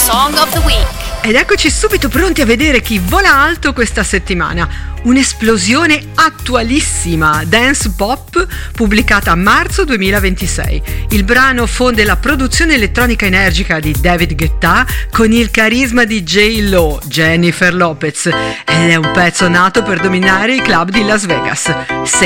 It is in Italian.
Song of the Week. Ed eccoci subito pronti a vedere chi vola alto questa settimana. Un'esplosione attualissima, dance pop, pubblicata a marzo 2026. Il brano fonde la produzione elettronica energica di David Guetta con il carisma di J-Lo, Jennifer Lopez, ed è un pezzo nato per dominare i club di Las Vegas.